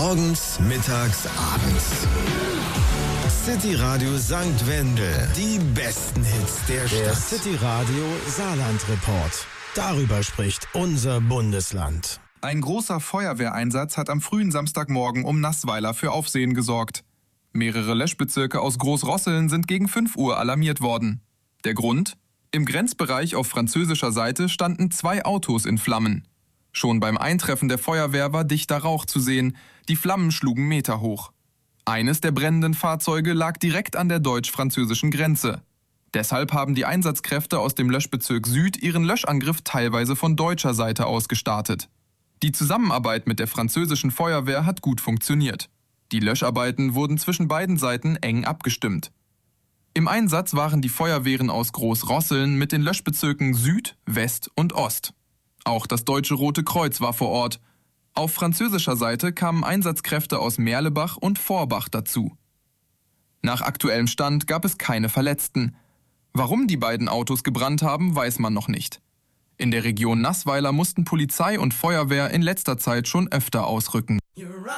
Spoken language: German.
Morgens, mittags, abends. City Radio St. Wendel. Die besten Hits der Stadt. City Radio Saarland Report. Darüber spricht unser Bundesland. Ein großer Feuerwehreinsatz hat am frühen Samstagmorgen um Naßweiler für Aufsehen gesorgt. Mehrere Löschbezirke aus Großrosseln sind gegen 5 Uhr alarmiert worden. Der Grund? Im Grenzbereich auf französischer Seite standen 2 Autos in Flammen. Schon beim Eintreffen der Feuerwehr war dichter Rauch zu sehen. Die Flammen schlugen Meter hoch. Eines der brennenden Fahrzeuge lag direkt an der deutsch-französischen Grenze. Deshalb haben die Einsatzkräfte aus dem Löschbezirk Süd ihren Löschangriff teilweise von deutscher Seite aus gestartet. Die Zusammenarbeit mit der französischen Feuerwehr hat gut funktioniert. Die Löscharbeiten wurden zwischen beiden Seiten eng abgestimmt. Im Einsatz waren die Feuerwehren aus Großrosseln mit den Löschbezirken Süd, West und Ost. Auch das Deutsche Rote Kreuz war vor Ort. Auf französischer Seite kamen Einsatzkräfte aus Merlebach und Vorbach dazu. Nach aktuellem Stand gab es keine Verletzten. Warum die beiden Autos gebrannt haben, weiß man noch nicht. In der Region Naßweiler mussten Polizei und Feuerwehr in letzter Zeit schon öfter ausrücken.